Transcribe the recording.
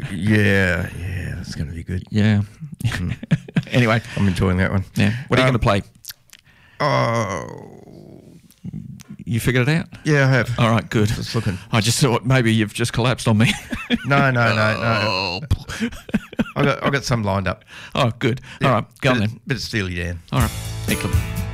Yeah, that's going to be good. Yeah. Anyway, I'm enjoying that one. yeah. What are you going to play? Oh, You figured it out? yeah, I have. All right, good. Just looking. I just thought maybe you've just collapsed on me. No. Oh, I got some lined up. oh good. All right, go on then. Bit of Steely Dan. All right, excellent.